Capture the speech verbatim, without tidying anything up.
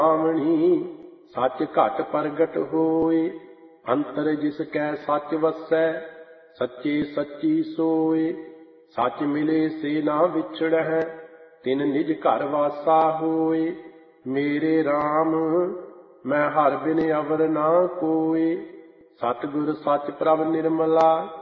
ਸੁਹਾਵਣੀ। ਸੱਚ ਘਟ ਪ੍ਰਗਟ ਹੋਏ, ਅੰਤਰ ਜਿਸ ਕੈ ਸੱਚ ਵਸੈ, ਸੱਚੇ ਸੱਚੀ ਸੋਏ। ਸੱਚ ਮਿਲੇ ਸੇ ਨਾ ਵਿਛੜਹਿ, ਤਿਨ ਨਿਜ ਘਰ ਵਾਸਾ ਹੋਏ। ਮੇਰੇ RAM ਮੈਂ ਹਰਿ ਬਿਨ ਅਵਰ ਨਾ ਕੋਇ, ਸਤਿਗੁਰ ਸੱਚ ਪ੍ਰਭ ਨਿਰਮਲਾ।